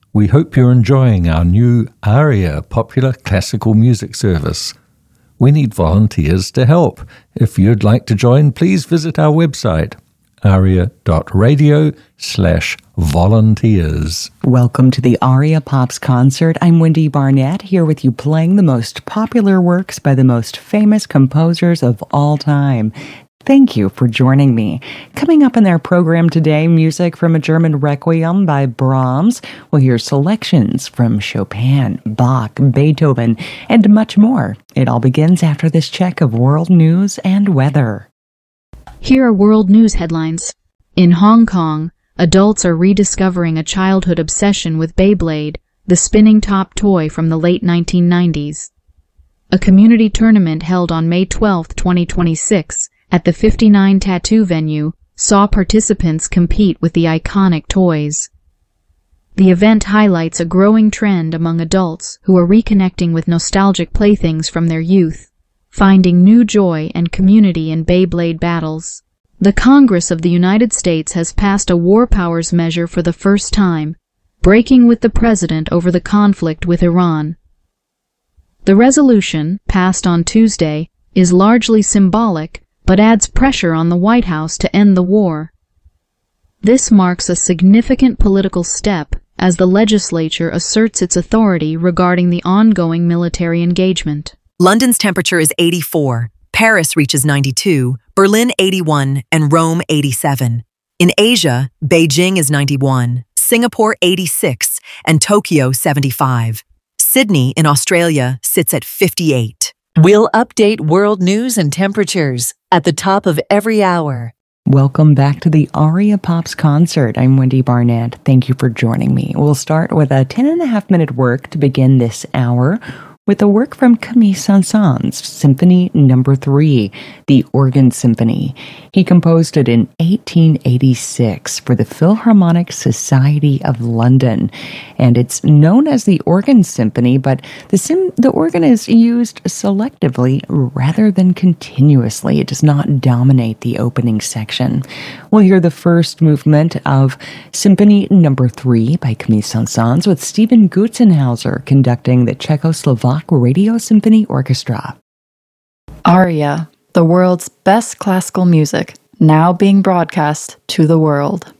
We hope you're enjoying our new ARIA popular classical music service. We need volunteers to help. If you'd like to join, please visit our website, aria.radio/volunteers. Welcome to the Aria Pops concert. I'm Wendy Barnett, here with you playing the most popular works by the most famous composers of all time. Thank you for joining me. Coming up in our program today, music from a German requiem by Brahms. We'll hear selections from Chopin, Bach, Beethoven, and much more. It all begins after this check of world news and weather. Here are world news headlines. In Hong Kong, adults are rediscovering a childhood obsession with Beyblade, the spinning top toy from the late 1990s. A community tournament held on May 12, 2026, at the 59 Tattoo venue, saw participants compete with the iconic toys. The event highlights a growing trend among adults who are reconnecting with nostalgic playthings from their youth, finding new joy and community in Beyblade battles. The Congress of the United States has passed a war powers measure for the first time, breaking with the president over the conflict with Iran. The resolution, passed on Tuesday, is largely symbolic, but adds pressure on the White House to end the war. This marks a significant political step as the legislature asserts its authority regarding the ongoing military engagement. London's temperature is 84, Paris reaches 92, Berlin 81, and Rome 87. In Asia, Beijing is 91, Singapore 86, and Tokyo 75. Sydney in Australia sits at 58. We'll update world news and temperatures at the top of every hour. Welcome back to the Aria Pops concert. I'm Wendy Barnett. Thank you for joining me. We'll start with a 10.5-minute work to begin this hour with a work from Camille Saint-Saëns, Symphony No. 3, the Organ Symphony. He composed it in 1886 for the Philharmonic Society of London, and it's known as the Organ Symphony, but the organ is used selectively rather than continuously. It does not dominate the opening section. We'll hear the first movement of Symphony No. 3 by Camille Saint-Saëns with Stephen Gutzenhauser conducting the Czechoslovak Radio Symphony Orchestra. Aria, the world's best classical music, now being broadcast to the world.